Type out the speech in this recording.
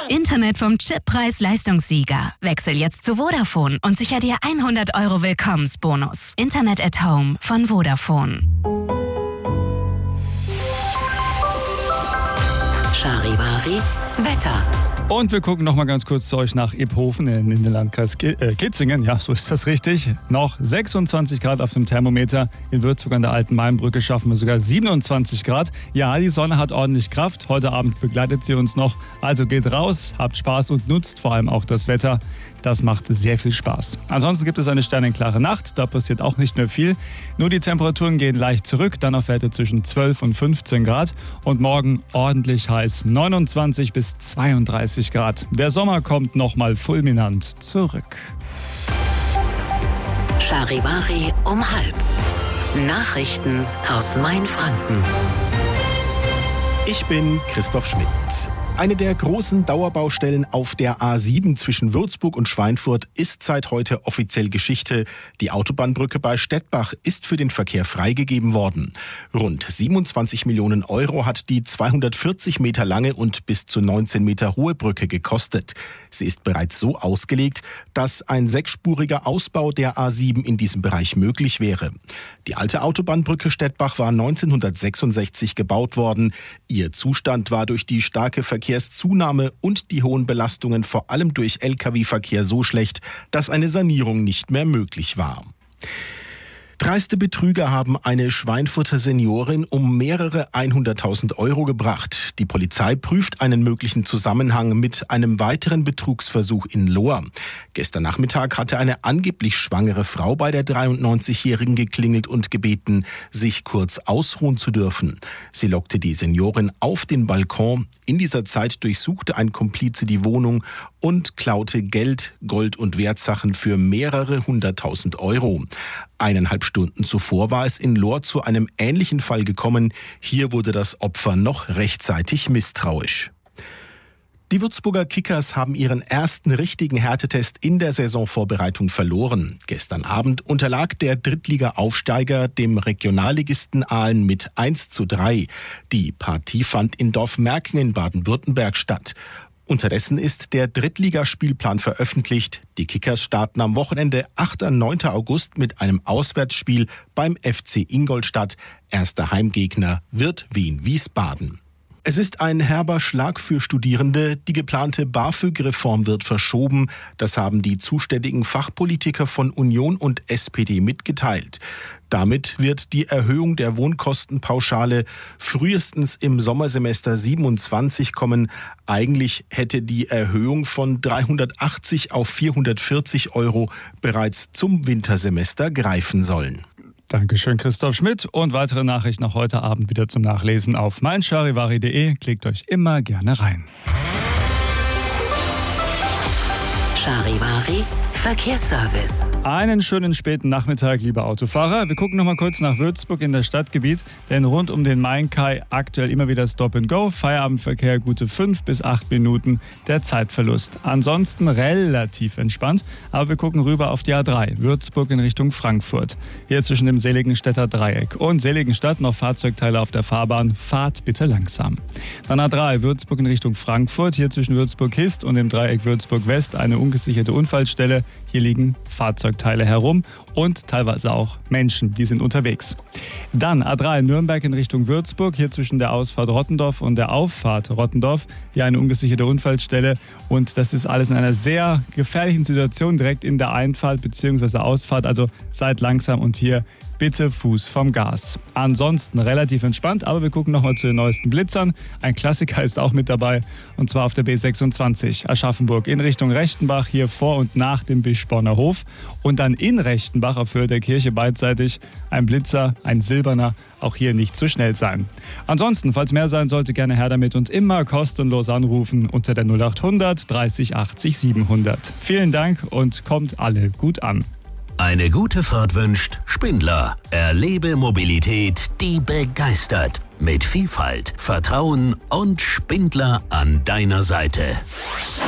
Internet vom Chippreis-Leistungssieger. Wechsel jetzt zu Vodafone und sicher dir 100 € Willkommensbonus. Internet at Home von Vodafone. Charivari Wetter. Und wir gucken noch mal ganz kurz zu euch nach Iphofen in den Landkreis Kitzingen. Ja, so ist das richtig. Noch 26 Grad auf dem Thermometer. In Würzburg an der Alten Mainbrücke schaffen wir sogar 27 Grad. Ja, die Sonne hat ordentlich Kraft. Heute Abend begleitet sie uns noch. Also geht raus, habt Spaß und nutzt vor allem auch das Wetter. Das macht sehr viel Spaß. Ansonsten gibt es eine sternenklare Nacht. Da passiert auch nicht mehr viel. Nur die Temperaturen gehen leicht zurück. Dann auf Werte zwischen 12 und 15 Grad. Und morgen ordentlich heiß. 29 bis 32 Grad. Der Sommer kommt nochmal fulminant zurück. Charivari um 12:30. Nachrichten aus Mainfranken. Ich bin Christoph Schmidt. Eine der großen Dauerbaustellen auf der A7 zwischen Würzburg und Schweinfurt ist seit heute offiziell Geschichte. Die Autobahnbrücke bei Stettbach ist für den Verkehr freigegeben worden. Rund 27 Millionen € hat die 240 Meter lange und bis zu 19 Meter hohe Brücke gekostet. Sie ist bereits so ausgelegt, dass ein 6-spuriger Ausbau der A7 in diesem Bereich möglich wäre. Die alte Autobahnbrücke Stettbach war 1966 gebaut worden. Ihr Zustand war durch die starke Verkehrszunahme und die hohen Belastungen vor allem durch Lkw-Verkehr so schlecht, dass eine Sanierung nicht mehr möglich war. Dreiste Betrüger haben eine Schweinfurter Seniorin um mehrere 100.000 € gebracht. Die Polizei prüft einen möglichen Zusammenhang mit einem weiteren Betrugsversuch in Lohr. Gestern Nachmittag hatte eine angeblich schwangere Frau bei der 93-Jährigen geklingelt und gebeten, sich kurz ausruhen zu dürfen. Sie lockte die Seniorin auf den Balkon. In dieser Zeit durchsuchte ein Komplize die Wohnung und klaute Geld, Gold und Wertsachen für mehrere 100.000 €. 1,5 Stunden zuvor war es in Lohr zu einem ähnlichen Fall gekommen. Hier wurde das Opfer noch rechtzeitig misstrauisch. Die Würzburger Kickers haben ihren ersten richtigen Härtetest in der Saisonvorbereitung verloren. Gestern Abend unterlag der Drittliga-Aufsteiger dem Regionalligisten Aalen mit 1:3. Die Partie fand in Dorf Merken in Baden-Württemberg statt. Unterdessen ist der Drittligaspielplan veröffentlicht. Die Kickers starten am Wochenende 8. und 9. August mit einem Auswärtsspiel beim FC Ingolstadt. Erster Heimgegner wird Wien-Wiesbaden. Es ist ein herber Schlag für Studierende. Die geplante BAföG-Reform wird verschoben. Das haben die zuständigen Fachpolitiker von Union und SPD mitgeteilt. Damit wird die Erhöhung der Wohnkostenpauschale frühestens im Sommersemester 27 kommen. Eigentlich hätte die Erhöhung von 380 auf 440 € bereits zum Wintersemester greifen sollen. Dankeschön, Christoph Schmidt. Und weitere Nachrichten noch heute Abend wieder zum Nachlesen auf meincharivari.de. Klickt euch immer gerne rein. Charivari Verkehrsservice. Einen schönen späten Nachmittag, liebe Autofahrer. Wir gucken noch mal kurz nach Würzburg in das Stadtgebiet, denn rund um den Main-Kai aktuell immer wieder Stop-and-Go. Feierabendverkehr gute 5 bis 8 Minuten, der Zeitverlust. Ansonsten relativ entspannt, aber wir gucken rüber auf die A3, Würzburg in Richtung Frankfurt. Hier zwischen dem Seligenstädter Dreieck und Seligenstadt noch Fahrzeugteile auf der Fahrbahn. Fahrt bitte langsam. Dann A3, Würzburg in Richtung Frankfurt. Hier zwischen Würzburg-Hist und dem Dreieck Würzburg-West eine ungesicherte Unfallstelle. Hier liegen Fahrzeugteile herum und teilweise auch Menschen, die sind unterwegs. Dann A3 Nürnberg in Richtung Würzburg, hier zwischen der Ausfahrt Rottendorf und der Auffahrt Rottendorf. Hier eine ungesicherte Unfallstelle und das ist alles in einer sehr gefährlichen Situation direkt in der Einfahrt bzw. Ausfahrt. Also seid langsam und hier bitte Fuß vom Gas. Ansonsten relativ entspannt, aber wir gucken nochmal zu den neuesten Blitzern. Ein Klassiker ist auch mit dabei und zwar auf der B26 Aschaffenburg in Richtung Rechtenbach, hier vor und nach dem Bischborner Hof. Und dann in Rechtenbach auf Höhe der Kirche beidseitig ein Blitzer, ein silberner, auch hier nicht zu schnell sein. Ansonsten, falls mehr sein sollte, gerne her damit und immer kostenlos anrufen unter der 0800 30 80 700. Vielen Dank und kommt alle gut an. Eine gute Fahrt wünscht Spindler. Erlebe Mobilität, die begeistert. Mit Vielfalt, Vertrauen und Spindler an deiner Seite.